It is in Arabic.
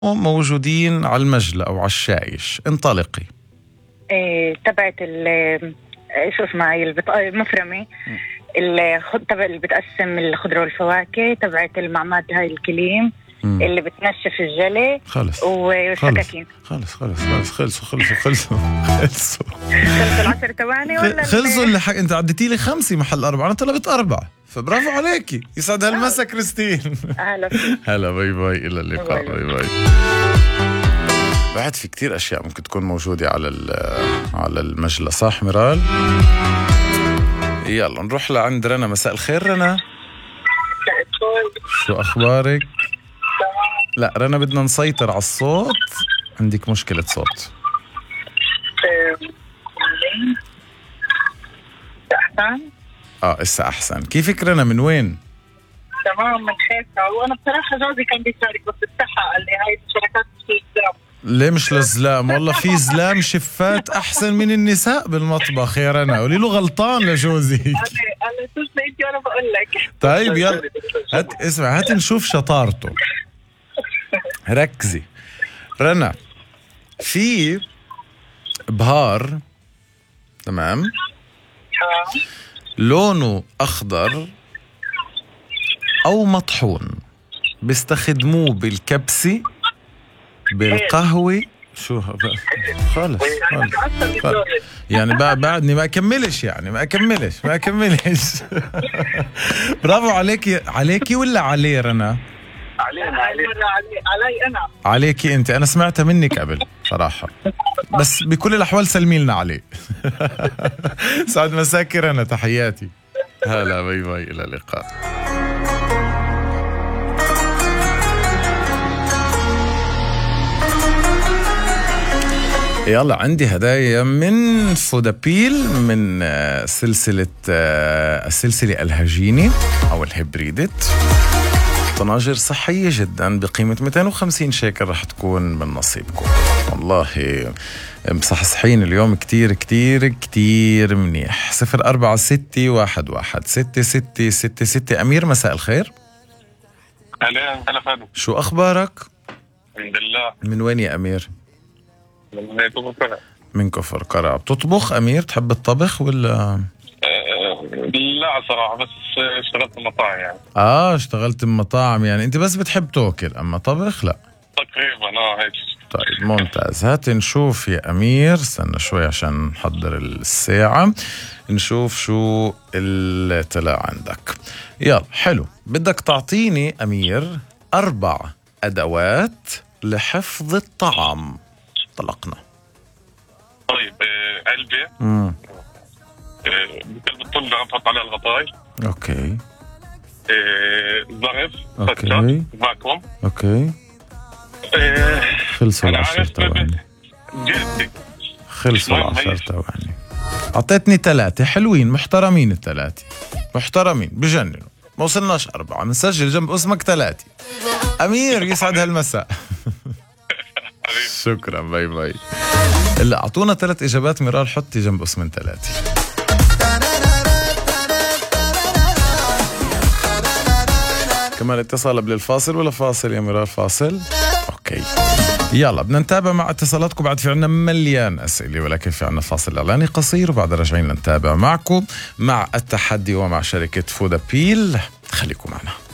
موجودين على المجلة أو على الشايش. انطلقي. تبعت شو اسمها هي المفرمة تبع اللي بتقسم الخضرة والفواكه، تبعت المعماد هاي الكليم اللي بتنشف الجلي. خلص والسكاكين. خلصوا 10 ثواني ولا خلصوا اللي انت عديتي لي 5 محل 4، انا طلبت 4، فبرافو عليكي. يسعد هالمسا كريستين. هلا باي باي، الى اللقاء. باي باي. بعد في كتير اشياء ممكن تكون موجودة على المجلة، صح ميرال؟ يلا نروح لعند رنا. مساء الخير رنا، شو اخبارك؟ لا رنا بدنا نسيطر على الصوت، عندك مشكلة صوت. أحسن؟ إسا أحسن. كيفك رنا، من وين؟ تمام، من خيفة. وأنا بصراحة جوزي كان بيشارك بس استحى، قال لي هاي الشركات مش للزلام. ليه مش للزلام؟ والله في زلام شفات أحسن من النساء بالمطبخ يا رنا، قولي له غلطان لجوزي. أنا تسمع أنت وأنا بقول لك. طيب يلا اسمع، هات نشوف شطارته. ركزي رنا، في بهار تمام لونه أخضر أو مطحون، بيستخدموه بالكبسة، بالقهوة. شو خالص يعني بعدني ما أكملش برافو عليكي ولا عليه رنا؟ علي أنا. عليكي أنت، أنا سمعتها منك قبل صراحة، بس بكل الأحوال سلمي لنا عليه. سعد مساكي رنا، تحياتي. هلا باي باي، إلى اللقاء. يلا عندي هدايا من فودابيل، من السلسلة الهجيني أو الهبريدت. طناجر صحية جدا بقيمة 250 شيكل رح تكون من نصيبكم. والله مصحصحين اليوم كتير كتير كتير منيح. 0461166666. أمير مساء الخير. هلا فادو، شو أخبارك؟ الحمد لله. من وين يا أمير؟ من كفر قرع. بتطبخ أمير؟ تحب الطبخ ولا؟ لا صراحة، بس اشتغلت بمطاعم يعني. اشتغلت بمطاعم يعني، انت بس بتحب تاكل اما طبخ لا؟ تقريبا هيك. طيب ممتاز. هات نشوف يا أمير، استنى شوي عشان نحضر الساعة، نشوف شو اللي طلع عندك. يلا حلو، بدك تعطيني أمير 4 أدوات لحفظ الطعام. طلقنا. طيب علبة، بكل الطن بحط عليها الغطاي. اوكي. ظرف، اوكي، فاكوم. اوكي. خلصوا 10 ثواني. خلصوا 10 ثواني. أعطيتني 3 حلوين محترمين، ال3 محترمين بجننوا. ما وصلناش 4، منسجل جنب اسمك 3. أمير يسعد هالمساء. شكرا، باي باي. اللي أعطونا 3 إجابات ميرال، حطي جنب اسم 3. كمان اتصال قبل الفاصل ولا فاصل يا ميرال؟ فاصل. اوكي يلا بدنا نتابع مع اتصالاتكم. بعد في عنا مليان أسئلة، ولكن في عنا فاصل إعلاني قصير، وبعد راجعين نتابع معكم مع التحدي ومع شركة فودابيل. خليكم معنا.